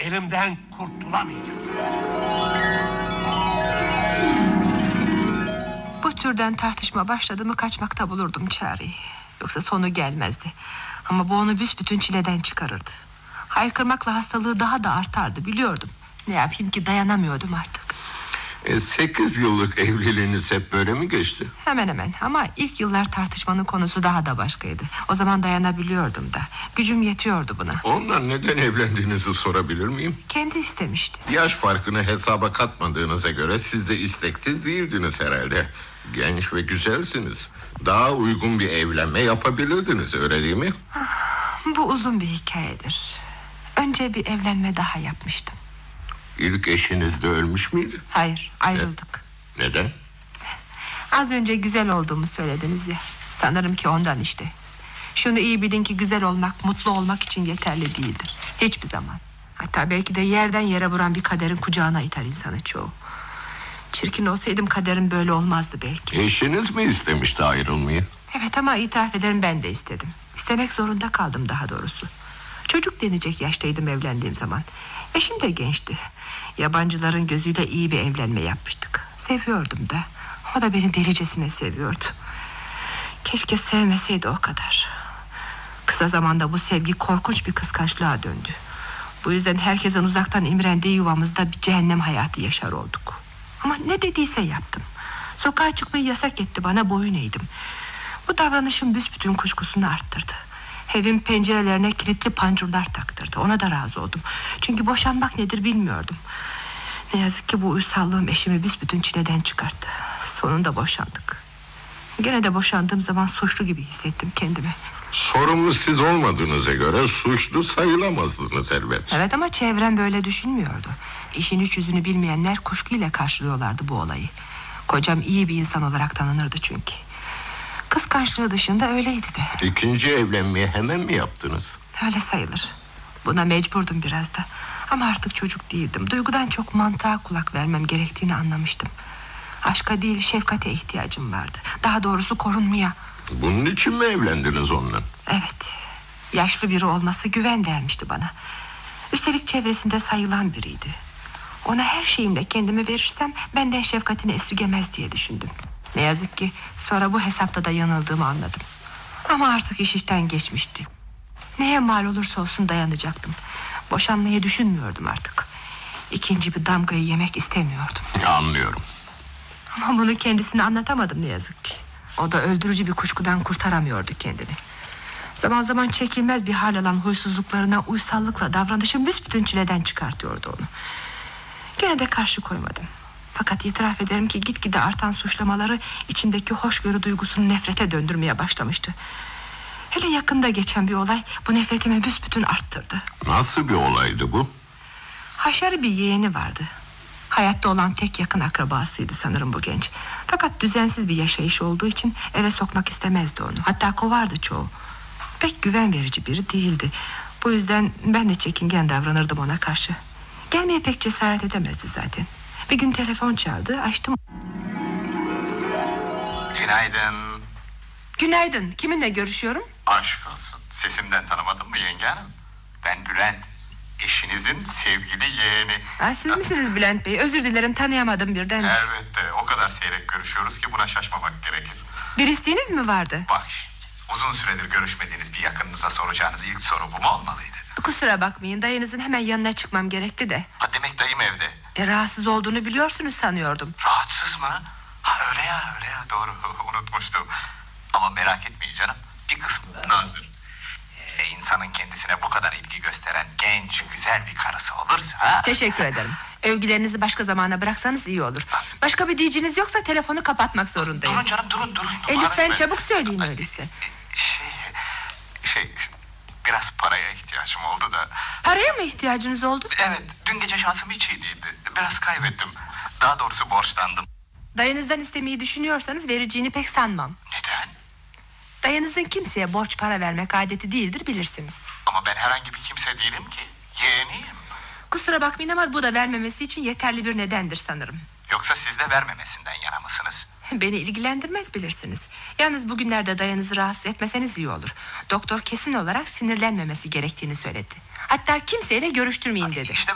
elimden kurtulamayacaksın. Bu türden tartışma başladı mı kaçmakta bulurdum çareyi. Yoksa sonu gelmezdi. Ama bu onu büsbütün çileden çıkarırdı. Haykırmakla hastalığı daha da artardı, biliyordum. Ne yapayım ki, dayanamıyordum artık. 8 yıllık evliliğiniz hep böyle mi geçti? Hemen hemen, ama ilk yıllar tartışmanın konusu daha da başkaydı. O zaman dayanabiliyordum da. Gücüm yetiyordu buna. Ondan neden evlendiğinizi sorabilir miyim? Kendi istemişti. Yaş farkını hesaba katmadığınıza göre siz de isteksiz değildiniz herhalde. Genç ve güzelsiniz. Daha uygun bir evlenme yapabilirdiniz, öyle değil mi? Bu uzun bir hikayedir. Önce bir evlenme daha yapmıştım. İlk eşiniz de ölmüş müydü? Hayır, ayrıldık. Neden? Az önce güzel olduğumu söylediniz ya. Sanırım ki ondan işte. Şunu iyi bilin ki güzel olmak, mutlu olmak için yeterli değildir. Hiçbir zaman. Hatta belki de yerden yere vuran bir kaderin kucağına iter insanı çoğu. Çirkin olsaydım kaderim böyle olmazdı belki. Eşiniz mi istemişti ayrılmayı? Evet, ama itiraf ederim, ben de istedim. İstemek zorunda kaldım daha doğrusu. Çocuk denecek yaştaydım evlendiğim zaman. Eşim de gençti. Yabancıların gözüyle iyi bir evlenme yapmıştık. Seviyordum da. O da beni delicesine seviyordu. Keşke sevmeseydi, o kadar. Kısa zamanda bu sevgi korkunç bir kıskançlığa döndü. Bu yüzden herkesin uzaktan imrendiği yuvamızda bir cehennem hayatı yaşar olduk. Ama ne dediyse yaptım. Sokağa çıkmayı yasak etti, bana boyun eğdim. Bu davranışım büsbütün kuşkusunu arttırdı. Evin pencerelerine kilitli pancurlar taktırdı. Ona da razı oldum. Çünkü boşanmak nedir bilmiyordum. Ne yazık ki bu uysallığım eşimi büsbütün çileden çıkarttı. Sonunda boşandık. Gene de boşandığım zaman suçlu gibi hissettim kendimi. Sorumlu siz olmadığınıza göre suçlu sayılamazdınız elbet. Evet, ama çevrem böyle düşünmüyordu. İşin iç yüzünü bilmeyenler kuşkuyla karşılıyorlardı bu olayı. Kocam iyi bir insan olarak tanınırdı çünkü. Kıskançlığı dışında öyleydi de. İkinci evlenmeyi hemen mi yaptınız? Öyle sayılır. Buna mecburdum biraz da. Ama artık çocuk değildim. Duygudan çok mantığa kulak vermem gerektiğini anlamıştım. Aşka değil, şefkate ihtiyacım vardı. Daha doğrusu korunmaya. Bunun için mi evlendiniz onunla? Evet. Yaşlı biri olması güven vermişti bana. Üstelik çevresinde sayılan biriydi. Ona her şeyimle kendimi verirsem benden şefkatini esirgemez diye düşündüm. Ne yazık ki sonra bu hesapta da yanıldığımı anladım. Ama artık iş işten geçmişti. Neye mal olursa olsun dayanacaktım. Boşanmayı düşünmüyordum artık. İkinci bir damgayı yemek istemiyordum. Anlıyorum. Ama bunu kendisine anlatamadım ne yazık ki. O da öldürücü bir kuşkudan kurtaramıyordu kendini. Zaman zaman çekilmez bir hal alan huysuzluklarına uysallıkla davranışım büsbütün çileden çıkartıyordu onu. Gene de karşı koymadım. Fakat itiraf ederim ki gitgide artan suçlamaları içindeki hoşgörü duygusunu nefrete döndürmeye başlamıştı. Hele yakında geçen bir olay bu nefretimi büsbütün arttırdı. Nasıl bir olaydı bu? Haşarı bir yeğeni vardı. Hayatta olan tek yakın akrabasıydı sanırım bu genç. Fakat düzensiz bir yaşayış olduğu için eve sokmak istemezdi onu. Hatta kovardı çoğu. Pek güven verici biri değildi. Bu yüzden ben de çekingen davranırdım ona karşı. Gelmeye pek cesaret edemezdi zaten. Bir gün telefon çaldı, açtım. Günaydın. Günaydın, kiminle görüşüyorum? Aşk olsun. Sesimden tanımadın mı yenge hanım? Ben Bülent. Eşinizin sevgili yeğeni. Siz misiniz Bülent Bey? Özür dilerim, tanıyamadım birden. Elbette, o kadar seyrek görüşüyoruz ki buna şaşmamak gerekir. Bir isteğiniz mi vardı? Bak şimdi, uzun süredir görüşmediğiniz bir yakınınıza soracağınız ilk soru bu mu olmalıydı? Kusura bakmayın, dayınızın hemen yanına çıkmam gerekti de. Ha, demek dayım evde. Rahatsız olduğunu biliyorsunuz sanıyordum. Rahatsız mı? Ha, öyle ya doğru unutmuştum. Ama merak etmeyin canım, bir kısmı nazdır. İnsanın kendisine bu kadar ilgi gösteren genç, güzel bir karısı olursa... Teşekkür ederim. Övgülerinizi başka zamana bıraksanız iyi olur. Başka bir diyeceğiniz yoksa telefonu kapatmak zorundayım. Durun canım, durun. Lütfen çabuk söyleyin öyleyse. Biraz paraya ihtiyacım oldu da... Paraya mı ihtiyacınız oldu? Evet, dün gece şansım hiç iyi değildi. Biraz kaybettim. Daha doğrusu borçlandım. Dayınızdan istemeyi düşünüyorsanız vereceğini pek sanmam. Neden? Dayınızın kimseye borç para vermek adeti değildir, bilirsiniz. Ama ben herhangi bir kimse değilim ki. Yeğeniyim. Kusura bakmayın ama bu da vermemesi için yeterli bir nedendir sanırım. Yoksa siz de vermemesinden yana mısınız? Beni ilgilendirmez, bilirsiniz. Yalnız bugünlerde dayınızı rahatsız etmeseniz iyi olur. Doktor kesin olarak sinirlenmemesi gerektiğini söyledi. Hatta kimseyle görüştürmeyin dedi. İşte